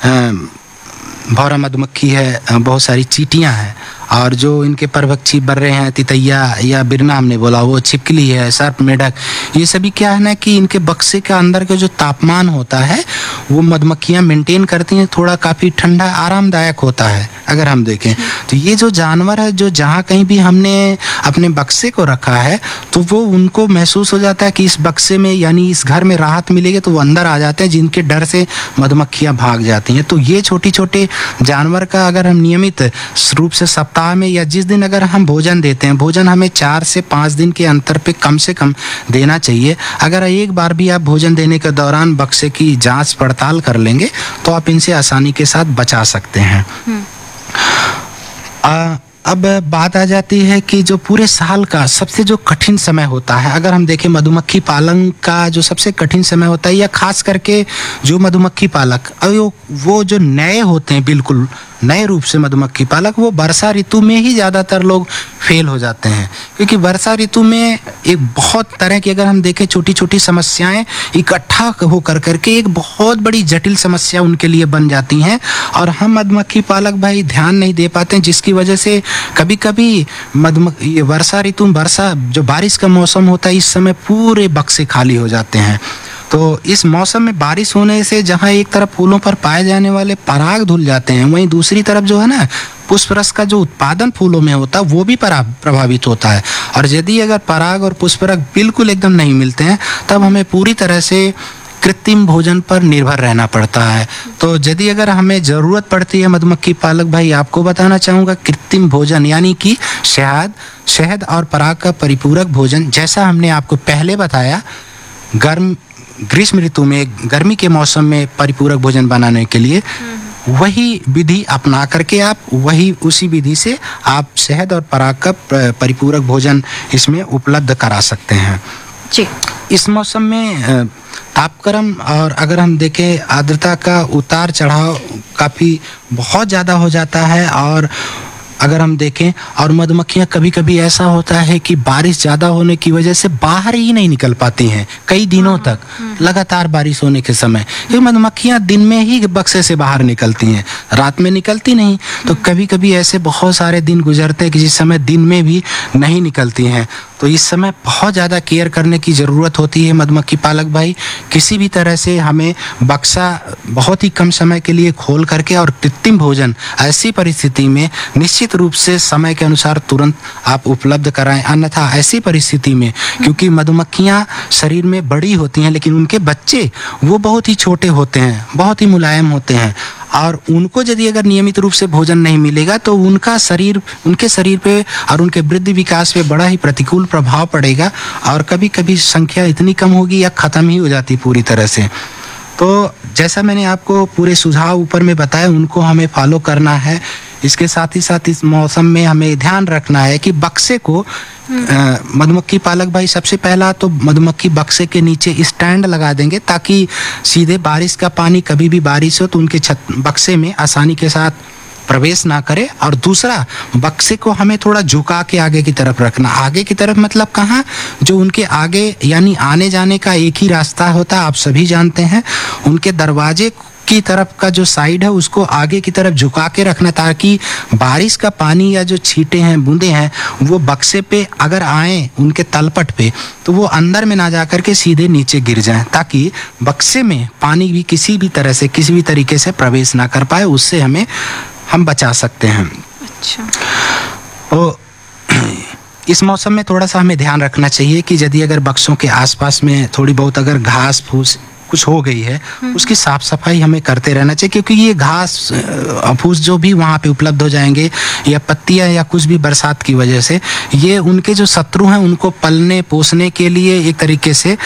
भौरा मधुमक्खी है, बहुत सारी चींटियां हैं, और जो इनके परभक्षी बर रहे हैं, तितैया या बिरना हमने बोला, वो छिपकली है, सर्प, मेढक, ये सभी क्या है ना कि इनके बक्से के अंदर का जो तापमान होता है वो मधुमक्खियां मेंटेन करती हैं, थोड़ा काफ़ी ठंडा आरामदायक होता है। अगर हम देखें तो ये जो जानवर है, जो जहाँ कहीं भी हमने अपने बक्से को रखा है तो वो उनको महसूस हो जाता है कि इस बक्से में यानी इस घर में राहत मिलेगी, तो वो अंदर आ जाते हैं, जिनके डर से मधुमक्खियां भाग जाती हैं। तो ये छोटे छोटे जानवर का अगर हम नियमित रूप से सप्ताह में या जिस दिन अगर हम भोजन देते हैं, भोजन हमें 4 से 5 दिन के अंतर पे कम से कम देना चाहिए। अगर एक बार भी आप भोजन देने के दौरान बक्से की जांच पड़ताल कर लेंगे तो आप इनसे आसानी के साथ बचा सकते हैं। अब बात आ जाती है कि जो पूरे साल का सबसे जो कठिन समय होता है, अगर हम देखें मधुमक्खी पालन का जो सबसे कठिन समय होता है, या खास करके जो मधुमक्खी पालक वो जो नए होते हैं, बिल्कुल नए रूप से मधुमक्खी पालक, वो वर्षा ऋतु में ही ज़्यादातर लोग फेल हो जाते हैं, क्योंकि वर्षा ऋतु में एक बहुत तरह की अगर हम देखें छोटी छोटी समस्याएं इकट्ठा होकर करके एक बहुत बड़ी जटिल समस्या उनके लिए बन जाती हैं, और हम मधुमक्खी पालक भाई ध्यान नहीं दे पाते हैं, जिसकी वजह से कभी कभी वर्षा ऋतु, वर्षा जो बारिश का मौसम होता है, इस समय पूरे बक्से खाली हो जाते हैं। तो इस मौसम में बारिश होने से जहाँ एक तरफ फूलों पर पाए जाने वाले पराग धुल जाते हैं, वहीं दूसरी तरफ जो है ना पुष्प रस का जो उत्पादन फूलों में होता है वो भी प्रभावित होता है। और यदि अगर पराग और पुष्प रस बिल्कुल एकदम नहीं मिलते हैं, तब हमें पूरी तरह से कृत्रिम भोजन पर निर्भर रहना पड़ता है। तो यदि अगर हमें ज़रूरत पड़ती है मधुमक्खी पालक भाई, आपको बताना चाहूँगा कृत्रिम भोजन यानी कि शहद और पराग का परिपूरक भोजन, जैसा हमने आपको पहले बताया, ग्रीष्म ऋतु में गर्मी के मौसम में परिपूरक भोजन बनाने के लिए वही विधि अपना करके आप उसी विधि से आप शहद और पराग का परिपूरक भोजन इसमें उपलब्ध करा सकते हैं जी। इस मौसम में तापक्रम और अगर हम देखें आर्द्रता का उतार चढ़ाव काफ़ी बहुत ज़्यादा हो जाता है, और अगर हम देखें और मधुमक्खियां कभी कभी ऐसा होता है कि बारिश ज़्यादा होने की वजह से बाहर ही नहीं निकल पाती हैं कई दिनों तक, लगातार बारिश होने के समय, क्योंकि मधुमक्खियां दिन में ही बक्से से बाहर निकलती हैं, रात में निकलती नहीं। तो कभी कभी ऐसे बहुत सारे दिन गुजरते हैं कि जिस समय दिन में भी नहीं निकलती हैं। तो इस समय बहुत ज़्यादा केयर करने की ज़रूरत होती है मधुमक्खी पालक भाई। किसी भी तरह से हमें बक्सा बहुत ही कम समय के लिए खोल करके और कृत्रिम भोजन ऐसी परिस्थिति में निश्चित रूप से समय के अनुसार तुरंत आप उपलब्ध कराएं। अन्यथा ऐसी परिस्थिति में, क्योंकि मधुमक्खियां शरीर में बड़ी होती हैं लेकिन उनके बच्चे वो बहुत ही छोटे होते हैं, बहुत ही मुलायम होते हैं, और उनको यदि अगर नियमित रूप से भोजन नहीं मिलेगा तो उनके शरीर पे और उनके वृद्धि विकास पे बड़ा ही प्रतिकूल प्रभाव पड़ेगा, और कभी कभी संख्या इतनी कम होगी या ख़त्म ही हो जाती पूरी तरह से। तो जैसा मैंने आपको पूरे सुझाव ऊपर में बताया, उनको हमें फॉलो करना है। इसके साथ ही साथ इस मौसम में हमें ध्यान रखना है कि बक्से को मधुमक्खी पालक भाई सबसे पहला तो मधुमक्खी बक्से के नीचे स्टैंड लगा देंगे, ताकि सीधे बारिश का पानी कभी भी बारिश हो तो उनके बक्से में आसानी के साथ प्रवेश ना करे। और दूसरा, बक्से को हमें थोड़ा झुका के आगे की तरफ रखना। आगे की तरफ मतलब कहाँ, जो उनके आगे यानी आने जाने का एक ही रास्ता होता है, आप सभी जानते हैं, उनके दरवाजे की तरफ का जो साइड है उसको आगे की तरफ झुका के रखना, ताकि बारिश का पानी या जो छींटे हैं, बूंदे हैं, वो बक्से पे अगर आए उनके तलपट पे तो वो अंदर में ना जा कर के सीधे नीचे गिर जाएं, ताकि बक्से में पानी भी किसी भी तरह से किसी भी तरीके से प्रवेश ना कर पाए। उससे हम बचा सकते हैं। अच्छा। तो इस मौसम में थोड़ा सा हमें ध्यान रखना चाहिए कि यदि अगर बक्सों के आसपास में थोड़ी बहुत अगर घास फूस कुछ हो गई है, उसकी साफ सफाई हमें करते रहना चाहिए, क्योंकि ये घास फूस जो भी वहाँ पे उपलब्ध हो जाएंगे या पत्तियाँ या कुछ भी बरसात की वजह से, ये उनके जो शत्रु हैं उनको पलने पोसने के लिए एक तरीके से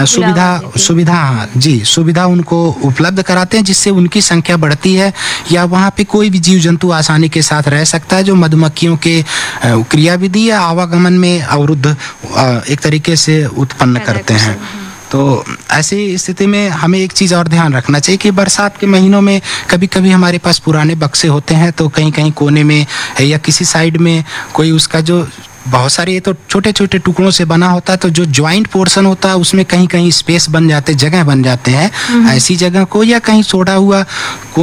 सुविधा उनको उपलब्ध कराते हैं, जिससे उनकी संख्या बढ़ती है, या वहाँ पे कोई भी जीव जंतु आसानी के साथ रह सकता है जो मधुमक्खियों के क्रियाविधि या आवागमन में अवरुद्ध एक तरीके से उत्पन्न करते हैं। तो ऐसी स्थिति में हमें एक चीज़ और ध्यान रखना चाहिए कि बरसात के महीनों में कभी कभी हमारे पास पुराने बक्से होते हैं, तो कहीं कहीं कोने में या किसी साइड में कोई उसका जो बहुत सारे ये तो छोटे छोटे टुकड़ों से बना होता है, तो जो ज्वाइंट पोर्शन होता है उसमें कहीं कहीं स्पेस बन जाते, जगह बन जाते हैं। ऐसी जगह को या कहीं छोड़ा हुआ